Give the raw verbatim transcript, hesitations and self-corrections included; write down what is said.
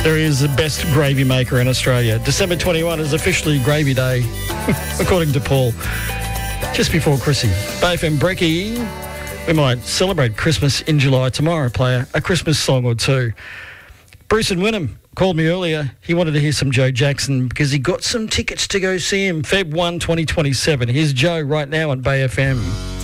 There is the best gravy maker in Australia. December twenty-first is officially Gravy Day, according to Paul. Just before Chrissy. Bay F M Brekkie. We might celebrate Christmas in July tomorrow, play a, a Christmas song or two. Bruce and Wynnum called me earlier. He wanted to hear some Joe Jackson because he got some tickets to go see him February first, twenty twenty-seven. Here's Joe right now on Bay F M.